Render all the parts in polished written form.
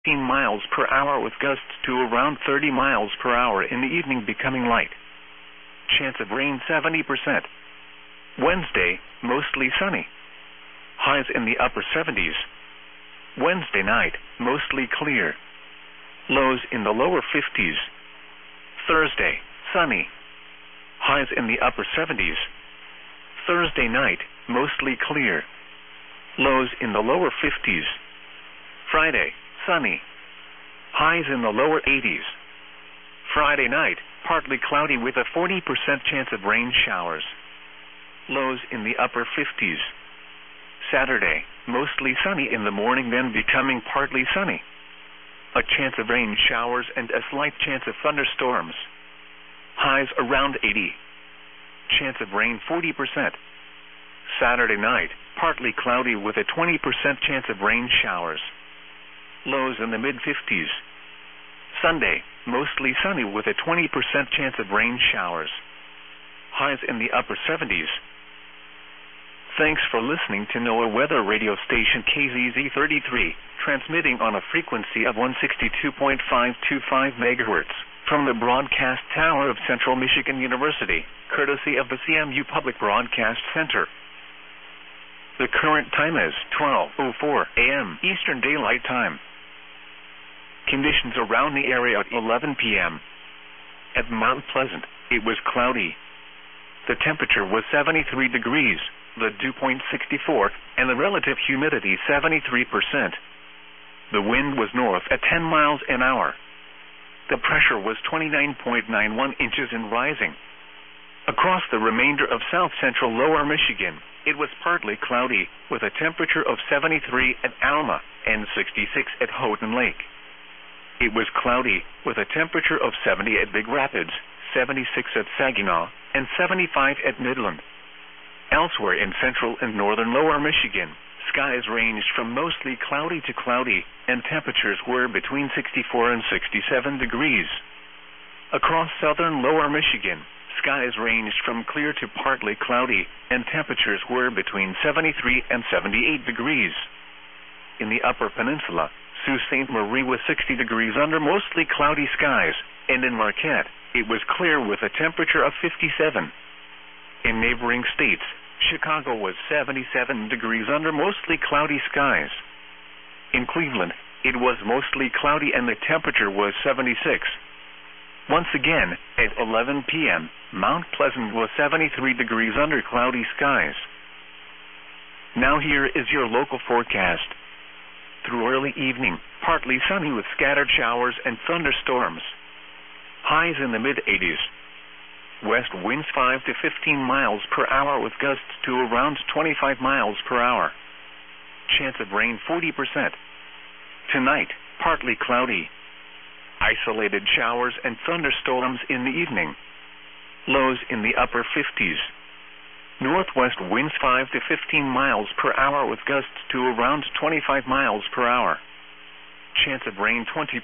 15 miles per hour with gusts to around 30 miles per hour in the evening, becoming light. Chance of rain 70%. Wednesday, mostly sunny. Highs in the upper 70s. Wednesday night, mostly clear. Lows in the lower 50s. Thursday, sunny. Highs in the upper 70s. Thursday night, mostly clear. Lows in the lower 50s. Friday, sunny. Highs in the lower 80s. Friday night, partly cloudy with a 40% chance of rain showers. Lows in the upper 50s. Saturday, mostly sunny in the morning, then becoming partly sunny. A chance of rain showers and a slight chance of thunderstorms. Highs around 80. Chance of rain 40%. Saturday night, partly cloudy with a 20% chance of rain showers. Lows in the mid-50s. Sunday, mostly sunny with a 20% chance of rain showers. Highs in the upper 70s. Thanks for listening to NOAA Weather Radio Station KZZ33, transmitting on a frequency of 162.525 MHz from the broadcast tower of Central Michigan University, courtesy of the CMU Public Broadcast Center. The current time is 12:04 a.m. Eastern Daylight Time. Conditions around the area at 11 p.m. At Mount Pleasant, it was cloudy. The temperature was 73 degrees, the dew point 64, and the relative humidity 73%. The wind was north at 10 miles an hour. The pressure was 29.91 inches and rising. Across the remainder of south-central lower Michigan, it was partly cloudy, with a temperature of 73 at Alma and 66 at Houghton Lake. It was cloudy, with a temperature of 70 at Big Rapids, 76 at Saginaw, and 75 at Midland. Elsewhere in central and northern lower Michigan, skies ranged from mostly cloudy to cloudy, and temperatures were between 64 and 67 degrees. Across southern lower Michigan, skies ranged from clear to partly cloudy, and temperatures were between 73 and 78 degrees. In the upper peninsula, Sault Ste. Marie was 60 degrees under mostly cloudy skies, and in Marquette, it was clear with a temperature of 57. In neighboring states, Chicago was 77 degrees under mostly cloudy skies. In Cleveland, it was mostly cloudy and the temperature was 76. Once again, at 11 p.m., Mount Pleasant was 73 degrees under cloudy skies. Now here is your local forecast. Through early evening, partly sunny with scattered showers and thunderstorms. Highs in the mid-80s. West winds 5 to 15 miles per hour with gusts to around 25 miles per hour. Chance of rain 40%. Tonight, partly cloudy. Isolated showers and thunderstorms in the evening. Lows in the upper 50s. Northwest winds 5 to 15 miles per hour with gusts to around 25 miles per hour. Chance of rain 20%.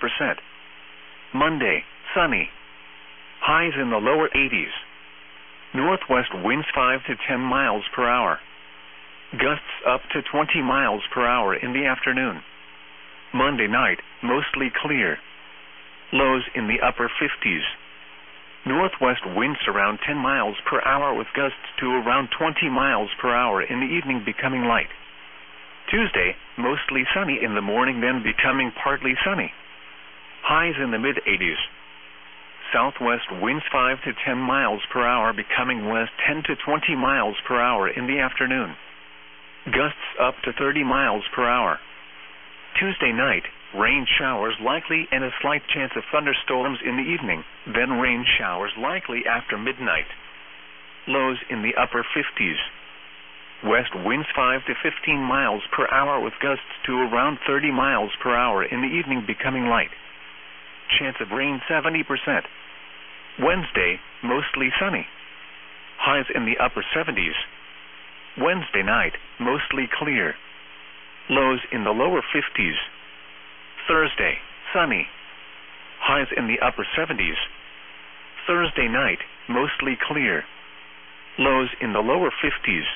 Monday, sunny. Highs in the lower 80s. Northwest winds 5 to 10 miles per hour. Gusts up to 20 miles per hour in the afternoon. Monday night, mostly clear. Lows in the upper 50s. Northwest winds around 10 miles per hour with gusts to around 20 miles per hour in the evening, becoming light. Tuesday, mostly sunny in the morning, then becoming partly sunny. Highs in the mid-80s. Southwest winds 5 to 10 miles per hour, becoming west 10 to 20 miles per hour in the afternoon. Gusts up to 30 miles per hour. Tuesday night, rain showers likely and a slight chance of thunderstorms in the evening, then rain showers likely after midnight. Lows in the upper 50s. West winds 5 to 15 miles per hour with gusts to around 30 miles per hour in the evening, becoming light. Chance of rain 70%. Wednesday, mostly sunny. Highs in the upper 70s. Wednesday night, mostly clear. Lows in the lower 50s. Thursday, sunny. Highs in the upper 70s. Thursday night, mostly clear. Lows in the lower 50s.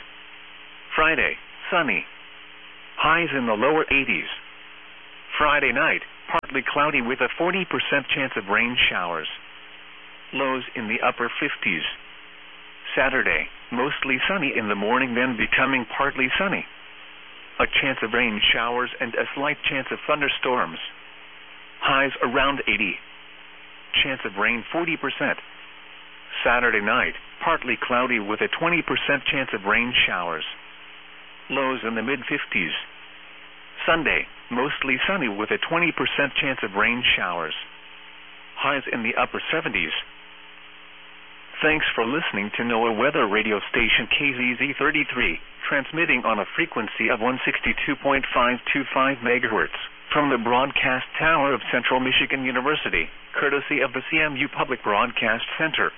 Friday, sunny. Highs in the lower 80s. Friday night, partly cloudy with a 40% chance of rain showers. Lows in the upper 50s. Saturday, mostly sunny in the morning, then becoming partly sunny. A chance of rain showers and a slight chance of thunderstorms. Highs around 80. Chance of rain 40%. Saturday night, partly cloudy with a 20% chance of rain showers. Lows in the mid-50s. Sunday, mostly sunny with a 20% chance of rain showers. Highs in the upper 70s. Thanks for listening to NOAA weather radio station KZZ33, transmitting on a frequency of 162.525 MHz from the broadcast tower of Central Michigan University, courtesy of the CMU Public Broadcast Center.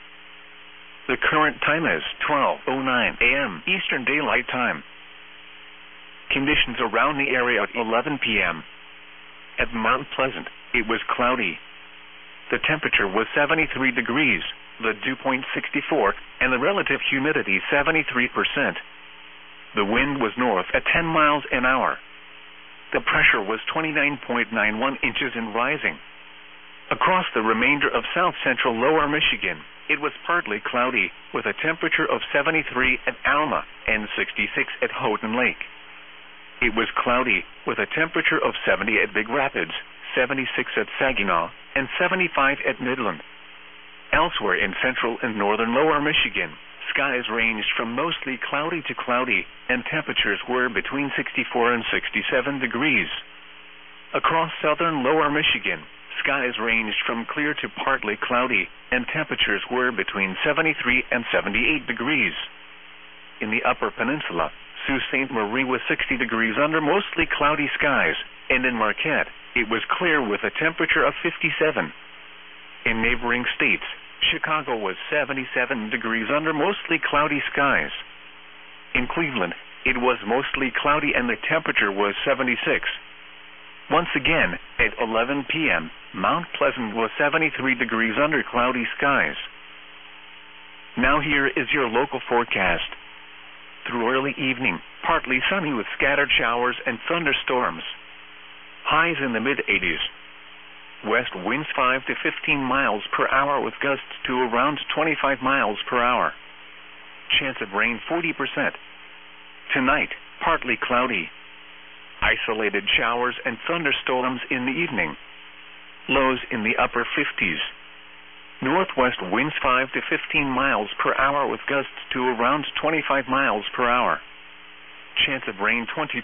The current time is 12:09 a.m. Eastern Daylight Time. Conditions around the area at 11 p.m. At Mount Pleasant, it was cloudy. The temperature was 73 degrees, the dew point 64, and the relative humidity 73%. The wind was north at 10 miles an hour. The pressure was 29.91 inches and rising. Across the remainder of south-central lower Michigan, it was partly cloudy, with a temperature of 73 at Alma and 66 at Houghton Lake. It was cloudy, with a temperature of 70 at Big Rapids, 76 at Saginaw, and 75 at Midland. Elsewhere in central and northern lower Michigan, skies ranged from mostly cloudy to cloudy, and temperatures were between 64 and 67 degrees. Across southern lower Michigan, skies ranged from clear to partly cloudy, and temperatures were between 73 and 78 degrees. In the upper peninsula, Sault Ste. Marie was 60 degrees under mostly cloudy skies, and in Marquette, it was clear with a temperature of 57. In neighboring states, Chicago was 77 degrees under mostly cloudy skies. In Cleveland, it was mostly cloudy and the temperature was 76. Once again, at 11 p.m., Mount Pleasant was 73 degrees under cloudy skies. Now here is your local forecast. Through early evening, partly sunny with scattered showers and thunderstorms. Highs in the mid-80s. West winds 5 to 15 miles per hour with gusts to around 25 miles per hour. Chance of rain 40%. Tonight, partly cloudy. Isolated showers and thunderstorms in the evening. Lows in the upper 50s. Northwest winds 5 to 15 miles per hour with gusts to around 25 miles per hour. Chance of rain 20%.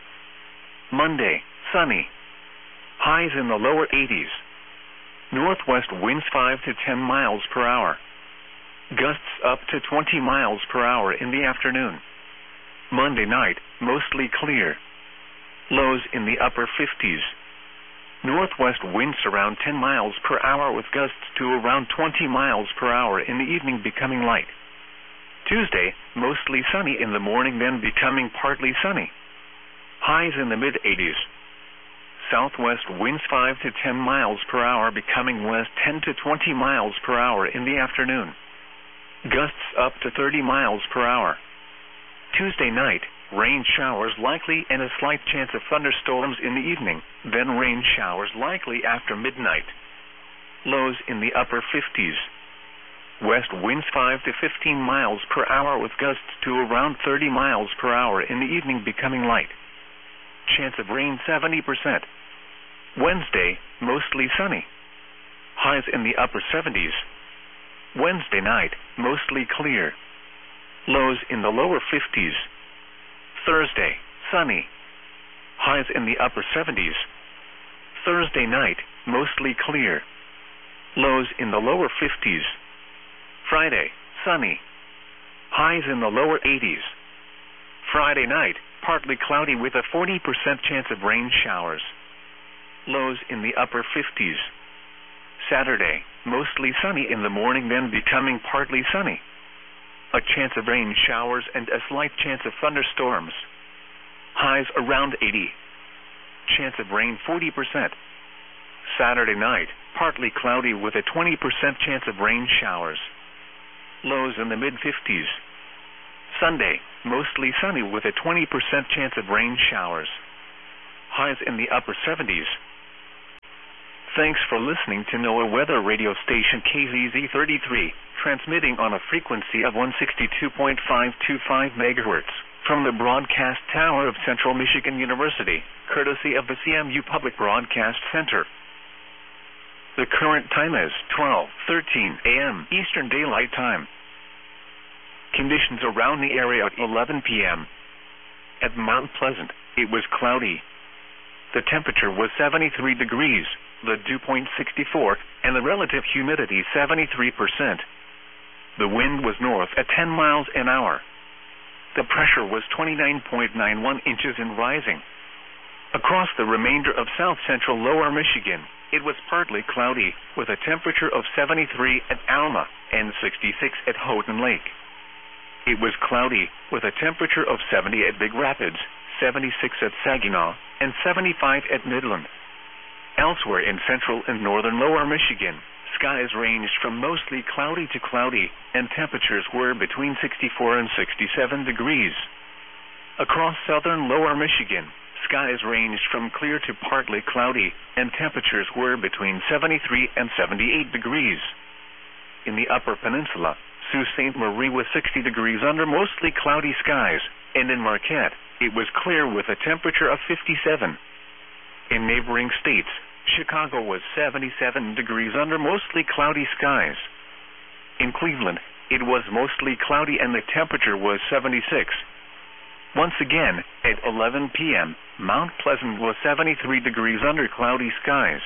Monday, sunny. Highs in the lower 80s. Northwest winds 5 to 10 miles per hour. Gusts up to 20 miles per hour in the afternoon. Monday night, mostly clear. Lows in the upper 50s. Northwest winds around 10 miles per hour with gusts to around 20 miles per hour in the evening becoming light. Tuesday, mostly sunny in the morning, then becoming partly sunny. Highs in the mid-80s. Southwest winds 5 to 10 miles per hour becoming west 10 to 20 miles per hour in the afternoon. Gusts up to 30 miles per hour. Tuesday night, rain showers likely and a slight chance of thunderstorms in the evening, then rain showers likely after midnight. Lows in the upper 50s. West winds 5 to 15 miles per hour with gusts to around 30 miles per hour in the evening becoming light. Chance of rain 70%. Wednesday, mostly sunny. Highs in the upper 70s. Wednesday night, mostly clear. Lows in the lower 50s. Thursday, sunny. Highs in the upper 70s. Thursday night, mostly clear. Lows in the lower 50s. Friday, sunny. Highs in the lower 80s. Friday night, partly cloudy with a 40% chance of rain showers. Lows in the upper 50s. Saturday, mostly sunny in the morning, then becoming partly sunny. A chance of rain showers and a slight chance of thunderstorms. Highs around 80. Chance of rain 40%. Saturday night, partly cloudy with a 20% chance of rain showers. Lows in the mid-50s. Sunday, mostly sunny with a 20% chance of rain showers. Highs in the upper 70s. Thanks for listening to NOAA weather radio station KZZ33, transmitting on a frequency of 162.525 MHz from the broadcast tower of Central Michigan University, courtesy of the CMU Public Broadcast Center. The current time is 12:13 a.m. Eastern Daylight Time. Conditions around the area at 11 p.m. At Mount Pleasant, it was cloudy. The temperature was 73 degrees, the dew point 64, and the relative humidity 73%. The wind was north at 10 miles an hour. The pressure was 29.91 inches and rising. Across the remainder of south-central lower Michigan, it was partly cloudy, with a temperature of 73 at Alma and 66 at Houghton Lake. It was cloudy, with a temperature of 70 at Big Rapids, 76 at Saginaw, and 75 at Midland. Elsewhere in central and northern lower Michigan, skies ranged from mostly cloudy to cloudy, and temperatures were between 64 and 67 degrees. Across southern lower Michigan, skies ranged from clear to partly cloudy, and temperatures were between 73 and 78 degrees. In the upper peninsula, Sault Ste. Marie was 60 degrees under mostly cloudy skies, and in Marquette, it was clear with a temperature of 57. In neighboring states, Chicago was 77 degrees under mostly cloudy skies. In Cleveland, it was mostly cloudy and the temperature was 76. Once again, at 11 p.m., Mount Pleasant was 73 degrees under cloudy skies.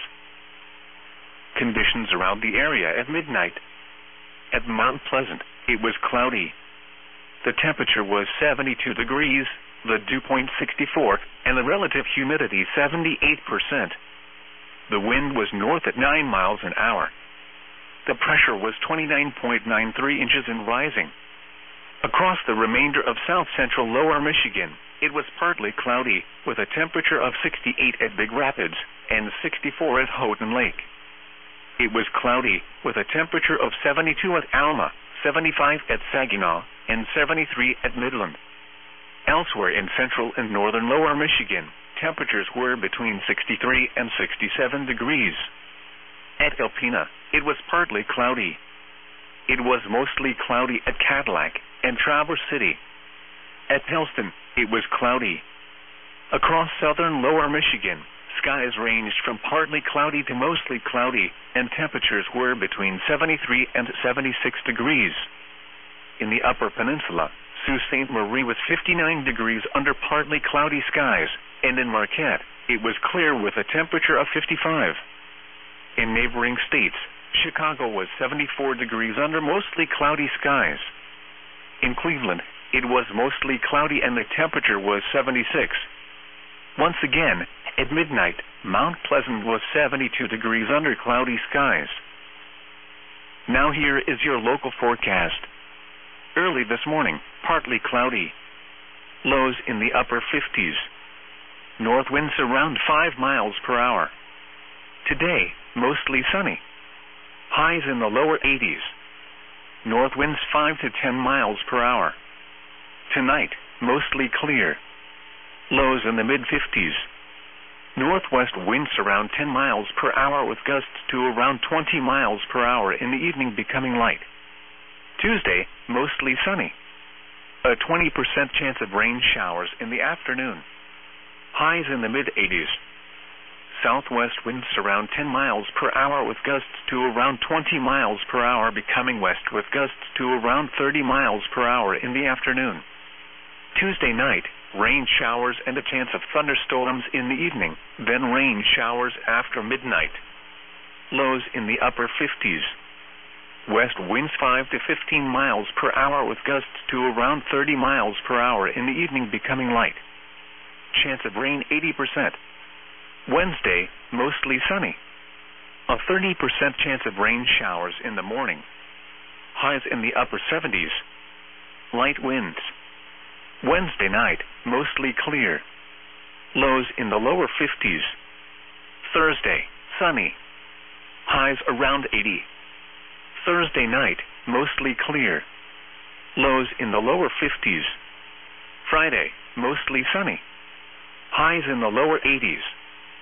Conditions around the area at midnight. At Mount Pleasant, it was cloudy. The temperature was 72 degrees, the dew point 64, and the relative humidity 78%. The wind was north at 9 miles an hour. The pressure was 29.93 inches and rising. Across the remainder of south-central lower Michigan, it was partly cloudy, with a temperature of 68 at Big Rapids and 64 at Houghton Lake. It was cloudy, with a temperature of 72 at Alma, 75 at Saginaw, and 73 at Midland. Elsewhere in central and northern lower Michigan, temperatures were between 63 and 67 degrees. At Alpena, it was partly cloudy. It was mostly cloudy at Cadillac and Traverse City. At Helston, it was cloudy. Across southern lower Michigan, skies ranged from partly cloudy to mostly cloudy, and temperatures were between 73 and 76 degrees. In the upper peninsula, Sault Ste. Marie was 59 degrees under partly cloudy skies, and in Marquette, it was clear with a temperature of 55. In neighboring states, Chicago was 74 degrees under mostly cloudy skies. In Cleveland, it was mostly cloudy and the temperature was 76. Once again, at midnight, Mount Pleasant was 72 degrees under cloudy skies. Now here is your local forecast. Early this morning, partly cloudy. Lows in the upper 50s. North winds around 5 miles per hour. Today, mostly sunny. Highs in the lower 80s. North winds 5 to 10 miles per hour. Tonight, mostly clear. Lows in the mid-50s. Northwest winds around 10 miles per hour with gusts to around 20 miles per hour in the evening becoming light. Tuesday, mostly sunny. A 20% chance of rain showers in the afternoon. Highs in the mid-80s. Southwest winds around 10 miles per hour with gusts to around 20 miles per hour becoming west with gusts to around 30 miles per hour in the afternoon. Tuesday night, rain showers and a chance of thunderstorms in the evening, then rain showers after midnight. Lows in the upper 50s. West winds 5 to 15 miles per hour with gusts to around 30 miles per hour in the evening becoming light. Chance of rain 80%. Wednesday, mostly sunny. A 30% chance of rain showers in the morning. Highs in the upper 70s. Light winds. Wednesday night, mostly clear. Lows in the lower 50s. Thursday, sunny. Highs around 80. Thursday night, mostly clear. Lows in the lower 50s. Friday, mostly sunny. Highs in the lower 80s.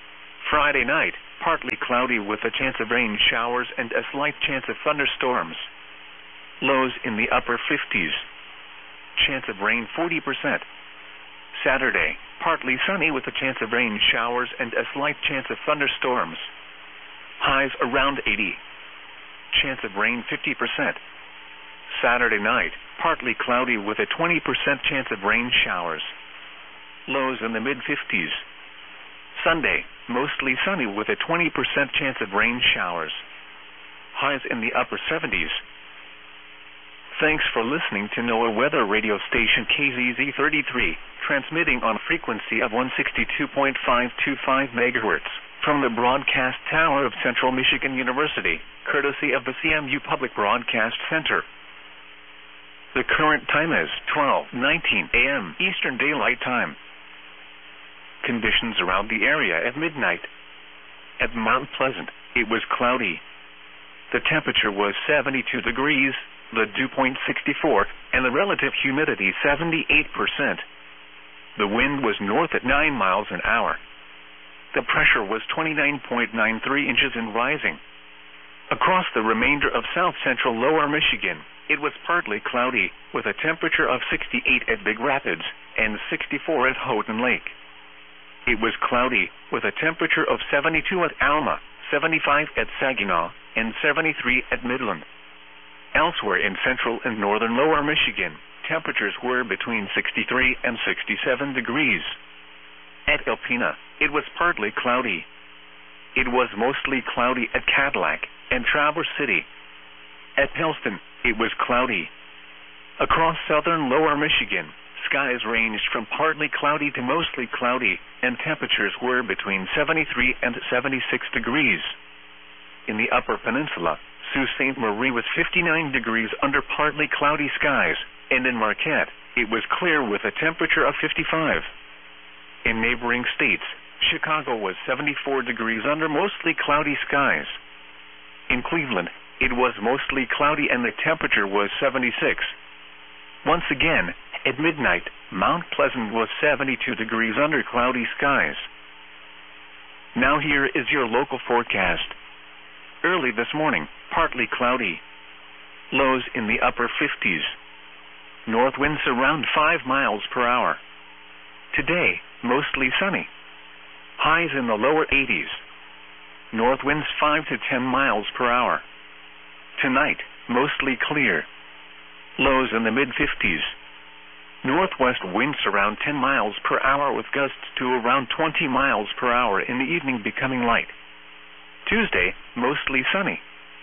Friday night, partly cloudy with a chance of rain showers and a slight chance of thunderstorms. Lows in the upper 50s. Chance of rain 40%. Saturday, partly sunny with a chance of rain showers and a slight chance of thunderstorms. Highs around 80. Chance of rain 50%. Saturday night, partly cloudy with a 20% chance of rain showers. Lows in the mid-50s. Sunday, mostly sunny with a 20% chance of rain showers. Highs in the upper 70s. Thanks for listening to NOAA weather radio station KZZ33, transmitting on a frequency of 162.525 MHz from the broadcast tower of Central Michigan University, courtesy of the CMU Public Broadcast Center. The current time is 12:19 a.m. Eastern Daylight Time. Conditions around the area at midnight. At Mount Pleasant, it was cloudy. The temperature was 72 degrees, the dew point 64, and the relative humidity 78%. The wind was north at 9 miles an hour. The pressure was 29.93 inches and rising. Across the remainder of south-central lower Michigan, it was partly cloudy, with a temperature of 68 at Big Rapids and 64 at Houghton Lake. It was cloudy, with a temperature of 72 at Alma, 75 at Saginaw, and 73 at Midland. Elsewhere in central and northern lower Michigan, temperatures were between 63 and 67 degrees. At Alpena, it was partly cloudy. It was mostly cloudy at Cadillac and Traverse City. At Helston, it was cloudy. Across southern lower Michigan, skies ranged from partly cloudy to mostly cloudy, and temperatures were between 73 and 76 degrees. In the upper peninsula, Sault Ste. Marie was 59 degrees under partly cloudy skies, and in Marquette, it was clear with a temperature of 55. In neighboring states, Chicago was 74 degrees under mostly cloudy skies. In Cleveland, it was mostly cloudy and the temperature was 76. Once again, at midnight, Mount Pleasant was 72 degrees under cloudy skies. Now here is your local forecast. Early this morning, partly cloudy. Lows in the upper 50s. North winds around 5 miles per hour. Today, mostly sunny. Highs in the lower 80s. North winds 5 to 10 miles per hour. Tonight, mostly clear. Lows in the mid-50s. Northwest winds around 10 miles per hour with gusts to around 20 miles per hour in the evening becoming light. Tuesday, mostly sunny.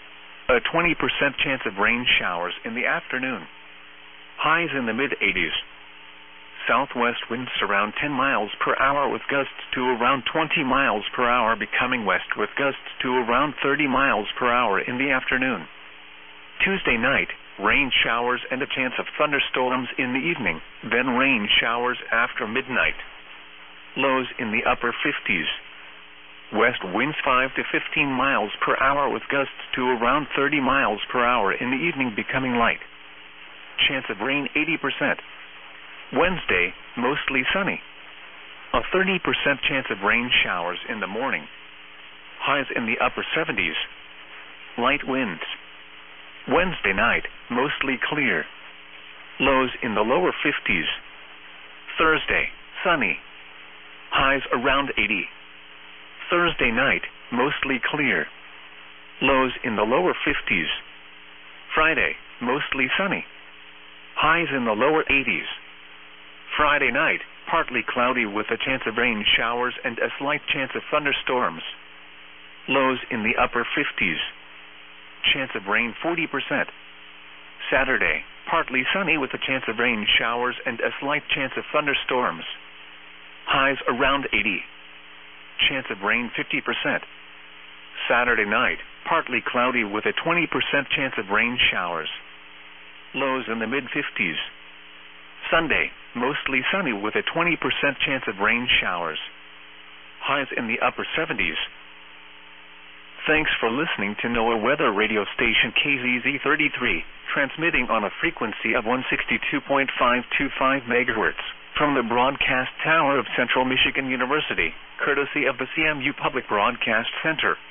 A 20% chance of rain showers in the afternoon. Highs in the mid-80s. Southwest winds around 10 miles per hour with gusts to around 20 miles per hour becoming west with gusts to around 30 miles per hour in the afternoon. Tuesday night, rain showers and a chance of thunderstorms in the evening, then rain showers after midnight. Lows in the upper 50s. West winds 5 to 15 miles per hour with gusts to around 30 miles per hour in the evening becoming light. Chance of rain 80%. Wednesday, mostly sunny. A 30% chance of rain showers in the morning. Highs in the upper 70s. Light winds. Wednesday night, mostly clear. Lows in the lower 50s. Thursday, sunny. Highs around 80. Thursday night, mostly clear. Lows in the lower 50s. Friday, mostly sunny. Highs in the lower 80s. Friday night, partly cloudy with a chance of rain showers and a slight chance of thunderstorms. Lows in the upper 50s. Chance of rain 40%. Saturday, partly sunny with a chance of rain showers and a slight chance of thunderstorms. Highs around 80. Chance of rain 50%. Saturday night, partly cloudy with a 20% chance of rain showers. Lows in the mid-50s. Sunday, mostly sunny with a 20% chance of rain showers. Highs in the upper 70s. Thanks for listening to NOAA weather radio station KZZ33, transmitting on a frequency of 162.525 MHz From the broadcast tower of Central Michigan University, courtesy of the CMU Public Broadcast Center.